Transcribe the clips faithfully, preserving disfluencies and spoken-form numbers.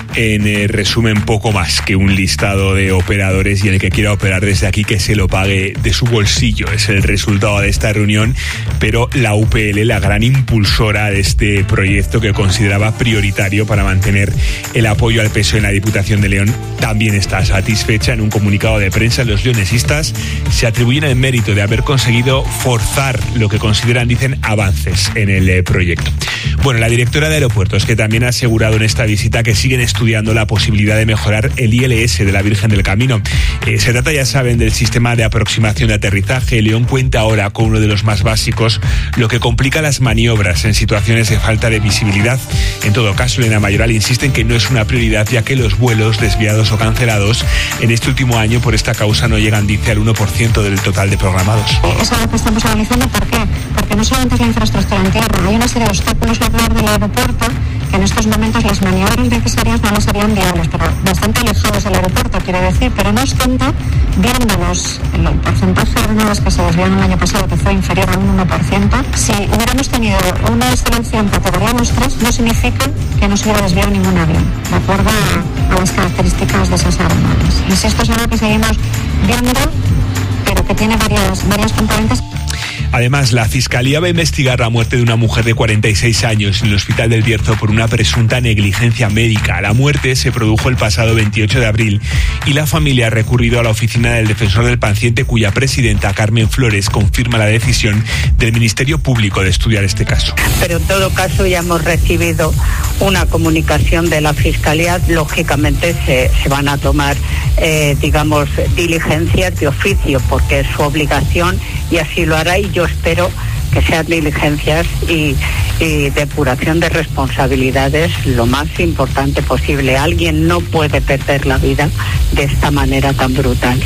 En eh, resumen, poco más que un listado de operadores, y el que quiera operar desde aquí que se lo pague de su bolsillo. Es el resultado de esta reunión, pero la U P L, la gran impulsora de este proyecto que consideraba prioritario para mantener el apoyo al P S O E en la Diputación de León, también está satisfecha. En un comunicado de prensa, los leonesistas se atribuyen el mérito de haber conseguido forzar lo que consideran, dicen, avances en el eh, proyecto. Bueno, la directora de Aeropuertos, que también ha asegurado en esta visita que siguen estudiando la posibilidad de mejorar el I L S de la Virgen del Camino. Eh, se trata, ya saben, del sistema de aproximación de aterrizaje. León cuenta ahora con uno de los más básicos, lo que complica las maniobras en situaciones de falta de visibilidad. En todo caso, Elena Mayoral insiste en que no es una prioridad, ya que los vuelos desviados o cancelados en este último año por esta causa no llegan, dice, al uno por ciento del total de programados. Eso es lo que estamos analizando. ¿Por qué? Porque no solamente es la infraestructura en tierra, hay una serie de obstáculos alrededor del aeropuerto que en estos momentos las maniobras necesarias no las serían viables, pero bastante alejados del aeropuerto, quiero decir. Pero no obstante, viéndonos el porcentaje de naves que se desviaron el año pasado, que fue inferior a un uno por ciento, si hubiéramos tenido una excelencia en categoría dos tres, no significa que no se hubiera desviado ningún avión, de acuerdo a, a las características de esas aeronaves. Y si esto es algo que seguimos viendo, pero que tiene varias, varias componentes. Además, la Fiscalía va a investigar la muerte de una mujer de cuarenta y seis años en el Hospital del Bierzo por una presunta negligencia médica. La muerte se produjo el pasado veintiocho de abril y la familia ha recurrido a la oficina del defensor del paciente, cuya presidenta, Carmen Flores, confirma la decisión del Ministerio Público de estudiar este caso. Pero en todo caso ya hemos recibido una comunicación de la Fiscalía. Lógicamente se, se van a tomar, eh, digamos, diligencias de oficio, porque es su obligación y así lo hará, y yo espero que sean diligencias y, y depuración de responsabilidades lo más importante posible. Alguien no puede perder la vida de esta manera tan brutal.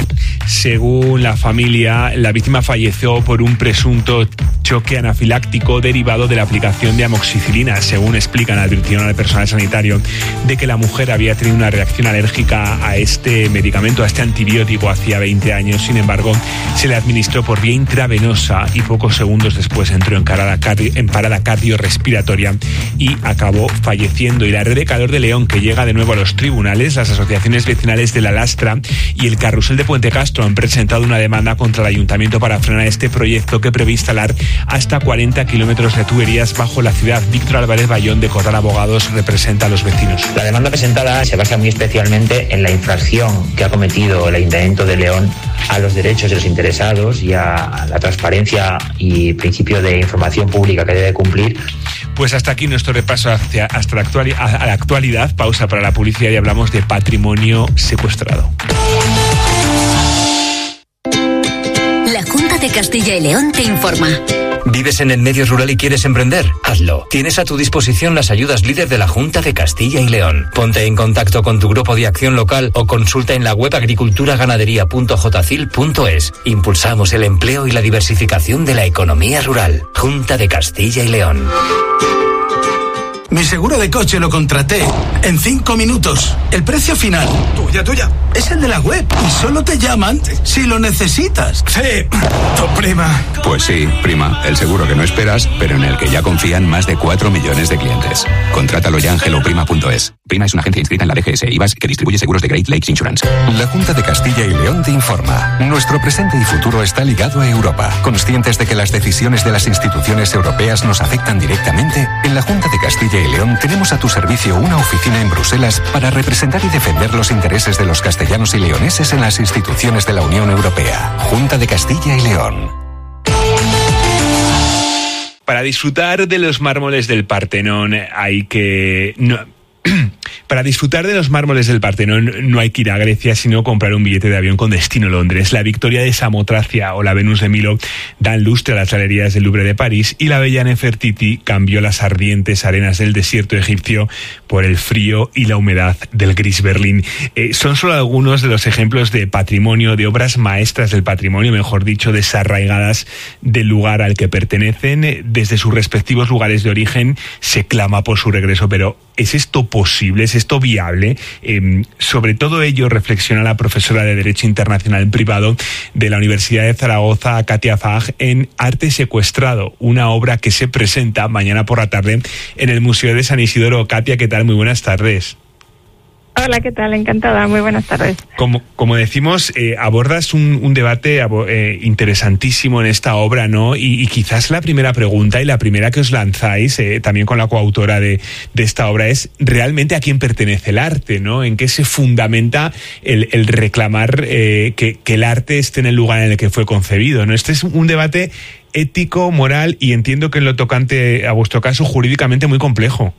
Según la familia, la víctima falleció por un presunto choque anafiláctico derivado de la aplicación de amoxicilina. Según explican, advirtieron al personal sanitario de que la mujer había tenido una reacción alérgica a este medicamento, a este antibiótico, hacía veinte años. Sin embargo, se le administró por vía intravenosa y pocos segundos después entró en parada, cardio, en parada cardiorrespiratoria y acabó falleciendo. Y la Red de Calor de León, que llega de nuevo a los tribunales, las asociaciones vecinales de La Lastra y el Carrusel de Puente Castro han presentado una demanda contra el ayuntamiento para frenar este proyecto que prevé instalar hasta cuarenta kilómetros de tuberías bajo la ciudad. Víctor Álvarez Bayón, de Corral Abogados, representa a los vecinos. La demanda presentada se basa muy especialmente en la infracción que ha cometido el Ayuntamiento de León a los derechos de los interesados y a la transparencia y principio de información pública que debe cumplir. Pues hasta aquí nuestro repaso hacia, hasta la, actuali- a la actualidad. Pausa para la publicidad y hablamos de patrimonio secuestrado. La Junta de Castilla y León te informa. ¿Vives en el medio rural y quieres emprender? Hazlo. Tienes a tu disposición las ayudas líder de la Junta de Castilla y León. Ponte en contacto con tu grupo de acción local o consulta en la web agricultura ganadería punto jocil punto es. Impulsamos el empleo y la diversificación de la economía rural. Junta de Castilla y León. Mi seguro de coche lo contraté en cinco minutos. El precio final, tuya, tuya, es el de la web. Y solo te llaman si lo necesitas. Sí, tu prima. Pues sí, prima, el seguro que no esperas, pero en el que ya confían más de cuatro millones de clientes. Contrátalo ya en hello prima punto es. Prima es una agencia inscrita en la D G S I V A S que distribuye seguros de Great Lakes Insurance. La Junta de Castilla y León te informa. Nuestro presente y futuro está ligado a Europa. Conscientes de que las decisiones de las instituciones europeas nos afectan directamente, en la Junta de Castilla y León tenemos a tu servicio una oficina en Bruselas para representar y defender los intereses de los castellanos y leoneses en las instituciones de la Unión Europea. Junta de Castilla y León. Para disfrutar de los mármoles del Partenón hay que... No, Para disfrutar de los mármoles del Partenón no hay que ir a Grecia, sino comprar un billete de avión con destino Londres. La Victoria de Samotracia o la Venus de Milo dan lustre a las galerías del Louvre de París y la bella Nefertiti cambió las ardientes arenas del desierto egipcio por el frío y la humedad del gris Berlín. Eh, son solo algunos de los ejemplos de patrimonio, de obras maestras del patrimonio, mejor dicho, desarraigadas del lugar al que pertenecen. Desde sus respectivos lugares de origen se clama por su regreso, pero ¿es esto posible? ¿Es esto viable? Eh, sobre todo ello reflexiona la profesora de Derecho Internacional Privado de la Universidad de Zaragoza, Katia Fag, en Arte Secuestrado, una obra que se presenta mañana por la tarde en el Museo de San Isidoro. Katia, ¿qué tal? Muy buenas tardes. Hola, ¿qué tal? Encantada, muy buenas tardes. Como, como decimos, eh, abordas un, un debate eh, interesantísimo en esta obra, ¿no? Y, y quizás la primera pregunta y la primera que os lanzáis, eh, también con la coautora de, de esta obra, es realmente a quién pertenece el arte, ¿no? ¿En qué se fundamenta el, el reclamar eh, que, que el arte esté en el lugar en el que fue concebido, ¿no? Este es un debate ético, moral y entiendo que en lo tocante a vuestro caso jurídicamente muy complejo.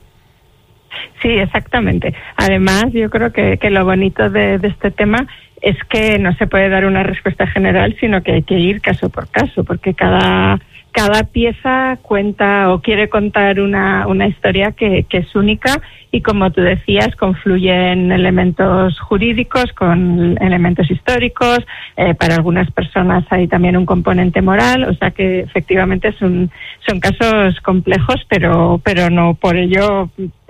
Sí, exactamente. Además, yo creo que, que lo bonito de, de este tema es que no se puede dar una respuesta general, sino que hay que ir caso por caso, porque cada cada pieza cuenta o quiere contar una, una historia que, que es única y, como tú decías, confluyen elementos jurídicos con elementos históricos. Eh, para algunas personas hay también un componente moral, o sea que efectivamente son, son casos complejos, pero, pero no por ello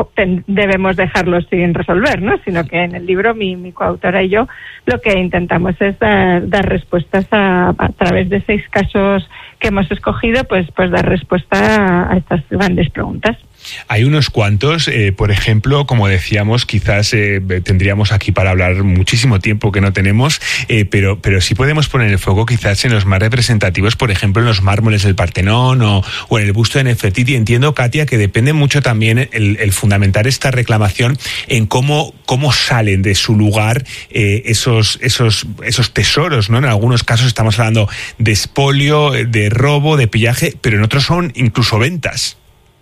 debemos dejarlos sin resolver, ¿no? Sino que en el libro mi, mi coautora y yo lo que intentamos es dar, dar respuestas a, a través de seis casos que hemos escogido, pues, pues dar respuesta a, a estas grandes preguntas. Hay unos cuantos, eh, por ejemplo, como decíamos, quizás eh, tendríamos aquí para hablar muchísimo tiempo que no tenemos, eh, pero, pero sí podemos poner el foco quizás en los más representativos, por ejemplo, en los mármoles del Partenón o, o en el busto de Nefertiti. Entiendo, Katia, que depende mucho también el, el fundamentar esta reclamación en cómo, cómo salen de su lugar eh, esos, esos, esos tesoros, ¿no? En algunos casos estamos hablando de expolio, de robo, de pillaje, pero en otros son incluso ventas.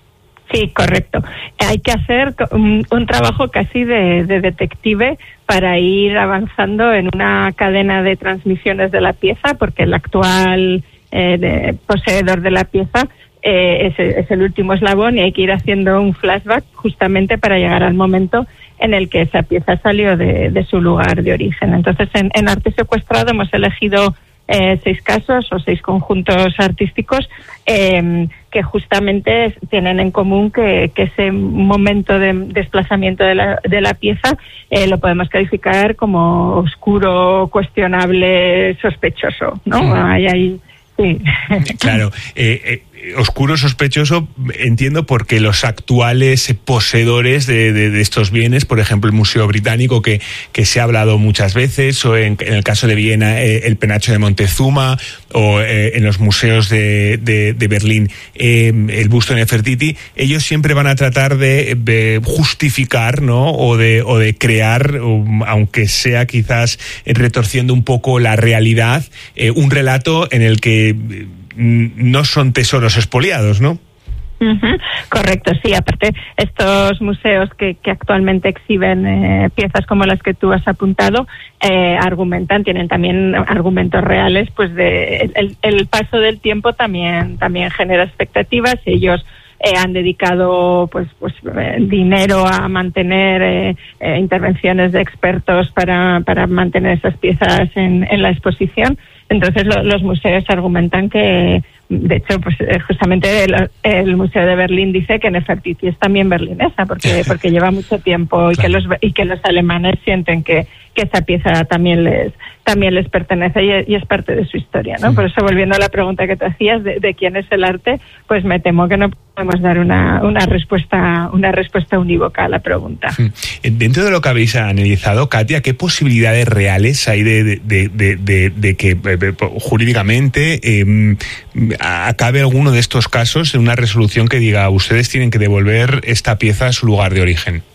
Sí, correcto. Hay que hacer un, un trabajo casi de, de detective para ir avanzando en una cadena de transmisiones de la pieza, porque el actual eh, de, poseedor de la pieza eh, es, es el último eslabón y hay que ir haciendo un flashback justamente para llegar al momento en el que esa pieza salió de, de su lugar de origen. Entonces, en, en Arte Secuestrado hemos elegido Eh, seis casos o seis conjuntos artísticos eh, que justamente tienen en común que, que ese momento de desplazamiento de la, de la pieza eh, lo podemos calificar como oscuro, cuestionable, sospechoso, ¿no? Sí. Hay ahí, sí. Claro, eh, eh. oscuro, sospechoso, entiendo, porque los actuales poseedores de, de, de estos bienes, por ejemplo el Museo Británico, que, que se ha hablado muchas veces, o en, en el caso de Viena eh, el Penacho de Montezuma, o eh, en los museos de, de, de Berlín eh, el busto de Nefertiti, ellos siempre van a tratar de, de justificar, ¿no? o de, o de crear, um, aunque sea quizás retorciendo un poco la realidad, eh, un relato en el que no son tesoros expoliados, ¿no? Uh-huh. Correcto, sí. Aparte, estos museos que, que actualmente exhiben eh, piezas como las que tú has apuntado, eh, argumentan, tienen también argumentos reales, pues de el, el paso del tiempo también también genera expectativas. Ellos Eh, han dedicado pues pues eh, dinero a mantener eh, eh, intervenciones de expertos para para mantener esas piezas en, en la exposición. Entonces lo, los museos argumentan que, de hecho, pues justamente el, el Museo de Berlín dice que Nefertiti es también berlinesa porque porque lleva mucho tiempo y, claro, que los y que los alemanes sienten que que esa pieza también les también les pertenece y, y es parte de su historia, ¿no? Sí. Por eso, volviendo a la pregunta que te hacías de, de quién es el arte, pues me temo que no podemos dar una una respuesta una respuesta unívoca a la pregunta. Sí. Dentro de lo que habéis analizado, Katia, ¿qué posibilidades reales hay de de de, de, de, de que de, jurídicamente eh, acabe alguno de estos casos en una resolución que diga ustedes tienen que devolver esta pieza a su lugar de origen?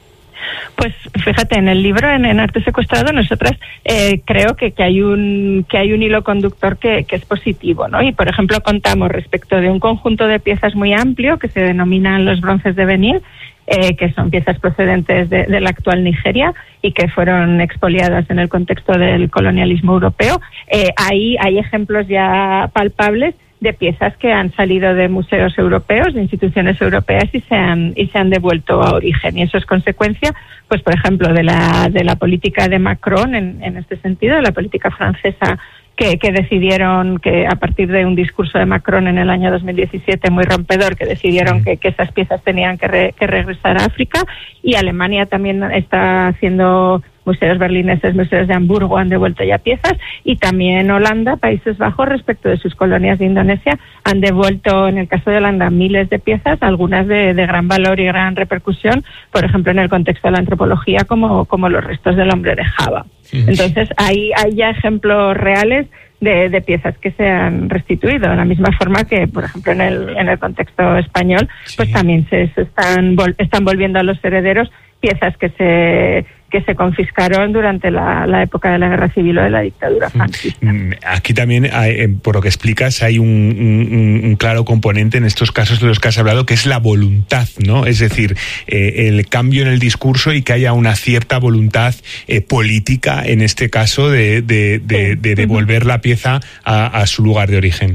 Pues fíjate, en el libro, en, en Arte Secuestrado, nosotras eh, creo que, que hay un que hay un hilo conductor que, que es positivo, ¿no? Y por ejemplo contamos respecto de un conjunto de piezas muy amplio que se denominan los bronces de Benín, eh, que son piezas procedentes de, de la actual Nigeria y que fueron expoliadas en el contexto del colonialismo europeo. Eh, ahí hay ejemplos ya palpables de piezas que han salido de museos europeos, de instituciones europeas y se han y se han devuelto a origen, y eso es consecuencia, pues por ejemplo, de la de la política de Macron en, en este sentido, de la política francesa que que, que decidieron que a partir de un discurso de Macron en el año dos mil diecisiete muy rompedor, que decidieron que, que esas piezas tenían que, re, que regresar a África. Y Alemania también está haciendo museos berlineses, museos de Hamburgo han devuelto ya piezas, y también Holanda, Países Bajos, respecto de sus colonias de Indonesia, han devuelto, en el caso de Holanda, miles de piezas, algunas de, de gran valor y gran repercusión, por ejemplo, en el contexto de la antropología, como, como los restos del hombre de Java. Sí. Entonces, hay, hay ya ejemplos reales de, de piezas que se han restituido, de la misma forma que, por ejemplo, en el, en el contexto español, sí. pues también se, se están, vol- están volviendo a los herederos piezas que se que se confiscaron durante la, la época de la Guerra Civil o de la dictadura franquista. Aquí también, hay, por lo que explicas, hay un, un, un claro componente en estos casos de los que has hablado, que es la voluntad, ¿no? Es decir, eh, el cambio en el discurso y que haya una cierta voluntad eh, política, en este caso, de, de, de, de devolver la pieza a, a su lugar de origen.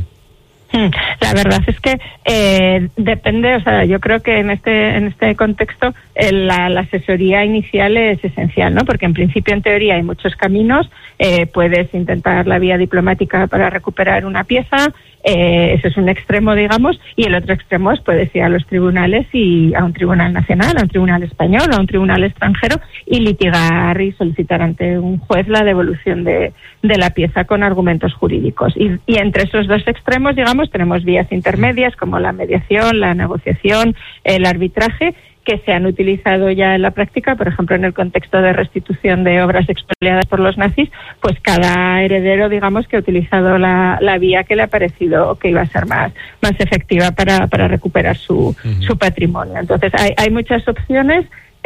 La verdad es que eh, depende, o sea, yo creo que en este en este contexto eh, la, la asesoría inicial es esencial, ¿no? Porque en principio, en teoría, hay muchos caminos. Eh, puedes intentar la vía diplomática para recuperar una pieza, eh, ese es un extremo, digamos, y el otro extremo es puedes ir a los tribunales, y a un tribunal nacional, a un tribunal español, a un tribunal extranjero, y litigar y solicitar ante un juez la devolución de, de la pieza con argumentos jurídicos. Y, y entre esos dos extremos, digamos, tenemos vías intermedias como la mediación, la negociación, el arbitraje, que se han utilizado ya en la práctica, por ejemplo, en el contexto de restitución de obras expoliadas por los nazis, pues cada heredero, digamos, que ha utilizado la, la vía que le ha parecido que iba a ser más, más efectiva para, para recuperar su, uh-huh. su patrimonio. Entonces, hay, hay muchas opciones.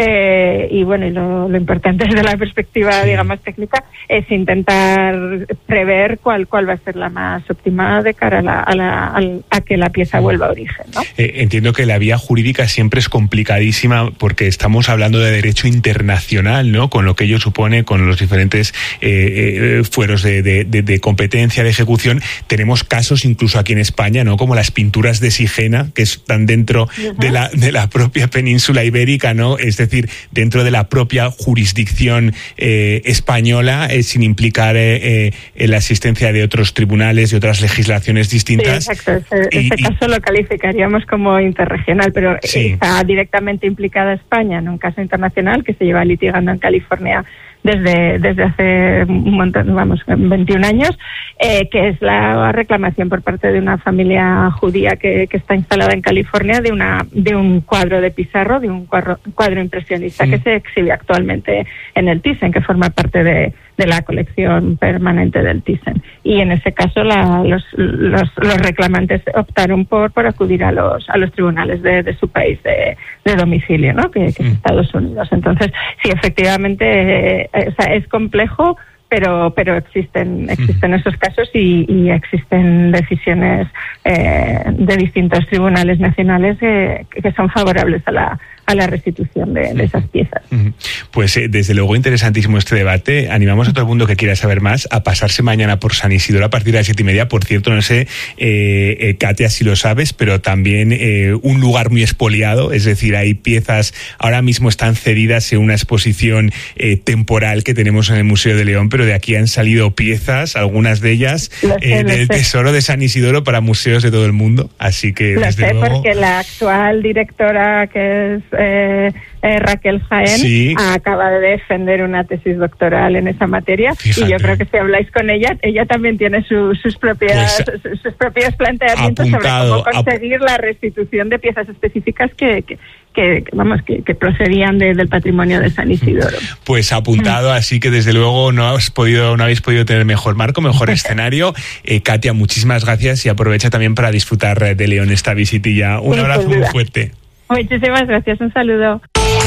Eh, y bueno, y lo, lo importante desde la perspectiva, sí. digamos, técnica, es intentar prever cuál cuál va a ser la más óptima de cara a, la, a, la, a, a que la pieza vuelva a origen, ¿no? Eh, entiendo que la vía jurídica siempre es complicadísima porque estamos hablando de derecho internacional, ¿no? Con lo que ello supone, con los diferentes eh, eh, fueros de, de, de, de competencia, de ejecución. Tenemos casos incluso aquí en España, ¿no? Como las pinturas de Sigena, que están dentro uh-huh. de la de la propia península ibérica, ¿no? Es decir, dentro de la propia jurisdicción eh, española, eh, sin implicar eh, eh, la asistencia de otros tribunales y otras legislaciones distintas. Sí, exacto. Ese, y, ese caso y... lo calificaríamos como interregional, pero sí. está directamente implicada España en un caso internacional que se lleva litigando en California desde desde hace un montón, vamos, veintiún años, eh, que es la reclamación por parte de una familia judía que, que está instalada en California de una de un cuadro de Pizarro, de un cuadro, cuadro impresionista mm. que se exhibe actualmente en el Thyssen, que forma parte de, de la colección permanente del Thyssen. Y en ese caso la, los, los los reclamantes optaron por por acudir a los a los tribunales de, de su país de, de domicilio, ¿no? Que, que es mm. Estados Unidos. Entonces, sí, efectivamente, eh, o sea, es complejo, pero pero existen existen esos casos y, y existen decisiones eh, de distintos tribunales nacionales eh, que son favorables a la a la restitución de, de esas piezas. Pues eh, desde luego interesantísimo este debate. Animamos a todo el mundo que quiera saber más a pasarse mañana por San Isidoro a partir de las siete y media. Por cierto, no sé, eh, eh, Katia, si lo sabes, pero también eh, un lugar muy expoliado, es decir, hay piezas, ahora mismo están cedidas en una exposición eh, temporal que tenemos en el Museo de León, pero de aquí han salido piezas, algunas de ellas, sé, eh, del sé. Tesoro de San Isidoro para museos de todo el mundo. Así que lo desde sé luego... porque la actual directora, que es Eh, eh, Raquel Jaén, sí. acaba de defender una tesis doctoral en esa materia. Fíjate. Y yo creo que si habláis con ella, ella también tiene su, sus propias pues, sus, sus propios planteamientos apuntado, sobre cómo conseguir ap- la restitución de piezas específicas que, que Que, vamos que, que procedían de, del patrimonio de San Isidoro. Pues apuntado, así que desde luego no has podido, no habéis podido tener mejor marco, mejor escenario. Eh, Katia, muchísimas gracias y aprovecha también para disfrutar de León esta visitilla. Un sí, abrazo muy fuerte. Muchísimas gracias, un saludo.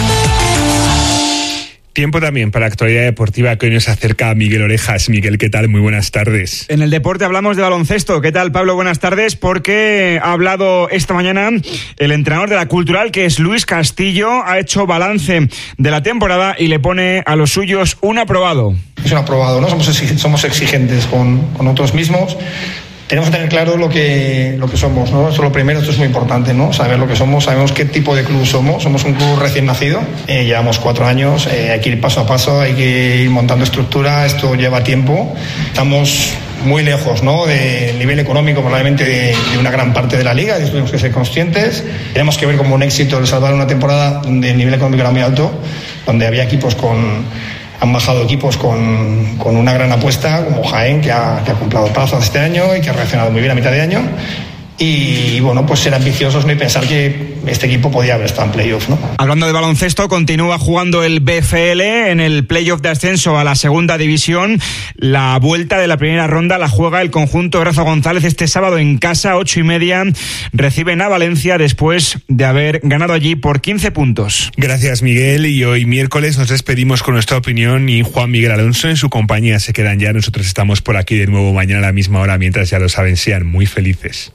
Tiempo también para la actualidad deportiva que hoy nos acerca a Miguel Orejas. Miguel, ¿qué tal? Muy buenas tardes. En el deporte hablamos de baloncesto. ¿Qué tal, Pablo? Buenas tardes, porque ha hablado esta mañana el entrenador de la Cultural, que es Luis Castillo, ha hecho balance de la temporada y le pone a los suyos un aprobado. Es un aprobado, ¿no? Somos, somos exigentes con, con nosotros mismos. tenemos que tener claro lo que, lo que somos, ¿no? Eso es lo primero, esto es muy importante, ¿no? Saber lo que somos, sabemos qué tipo de club somos. Somos un club recién nacido, eh, llevamos cuatro años, eh, hay que ir paso a paso, hay que ir montando estructura, esto lleva tiempo. Estamos muy lejos, ¿no?, del nivel económico probablemente de, de una gran parte de la liga, y tenemos que ser conscientes. Tenemos que ver como un éxito el salvar una temporada donde el nivel económico era muy alto, donde había equipos con... Han bajado equipos con, con una gran apuesta, como Jaén, que ha, que ha cumplido plazos este año y que ha reaccionado muy bien a mitad de año. Y bueno, pues ser ambiciosos, ¿no?, y pensar que este equipo podía haber estado en playoff, ¿no? Hablando de baloncesto, continúa jugando el B F L en el playoff de ascenso a la segunda división. La vuelta de la primera ronda la juega el conjunto Rafa González este sábado en casa, ocho y media. Reciben a Valencia después de haber ganado allí por quince puntos. Gracias, Miguel. Y hoy miércoles nos despedimos con nuestra opinión y Juan Miguel Alonso en su compañía se quedan ya. Nosotros estamos por aquí de nuevo mañana a la misma hora. Mientras, ya lo saben, sean muy felices.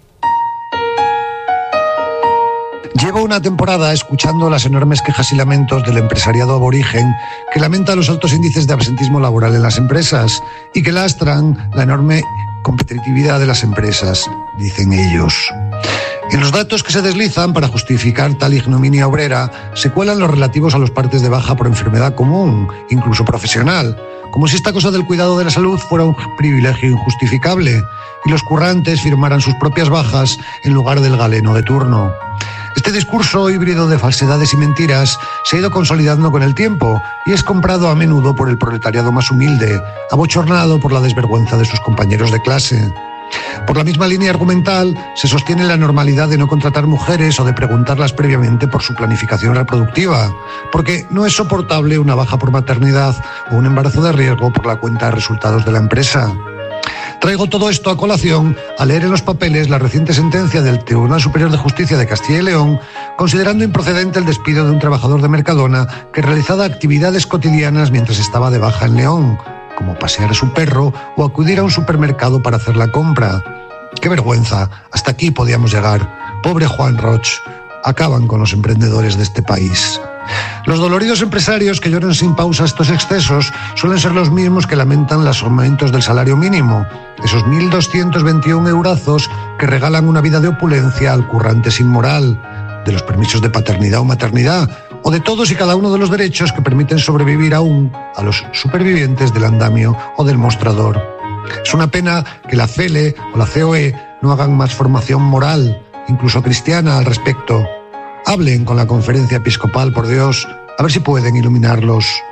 Llevo una temporada escuchando las enormes quejas y lamentos del empresariado aborigen que lamenta los altos índices de absentismo laboral en las empresas y que lastran la enorme competitividad de las empresas, dicen ellos. En los datos que se deslizan para justificar tal ignominia obrera se cuelan los relativos a los partes de baja por enfermedad común, incluso profesional, como si esta cosa del cuidado de la salud fuera un privilegio injustificable y los currantes firmaran sus propias bajas en lugar del galeno de turno. Este discurso híbrido de falsedades y mentiras se ha ido consolidando con el tiempo y es comprado a menudo por el proletariado más humilde, abochornado por la desvergüenza de sus compañeros de clase. Por la misma línea argumental se sostiene la normalidad de no contratar mujeres o de preguntarlas previamente por su planificación reproductiva, porque no es soportable una baja por maternidad o un embarazo de riesgo por la cuenta de resultados de la empresa. Traigo todo esto a colación al leer en los papeles la reciente sentencia del Tribunal Superior de Justicia de Castilla y León, considerando improcedente el despido de un trabajador de Mercadona que realizaba actividades cotidianas mientras estaba de baja en León, como pasear a su perro o acudir a un supermercado para hacer la compra. ¡Qué vergüenza! Hasta aquí podíamos llegar. Pobre Juan Roch. Acaban con los emprendedores de este país. Los doloridos empresarios que lloran sin pausa estos excesos suelen ser los mismos que lamentan los aumentos del salario mínimo, esos mil doscientos veintiún eurazos que regalan una vida de opulencia al currante sin moral, de los permisos de paternidad o maternidad, o de todos y cada uno de los derechos que permiten sobrevivir aún a los supervivientes del andamio o del mostrador. Es una pena que la C E L E o la C O E no hagan más formación moral, incluso cristiana, al respecto. Hablen con la Conferencia Episcopal, por Dios, a ver si pueden iluminarlos.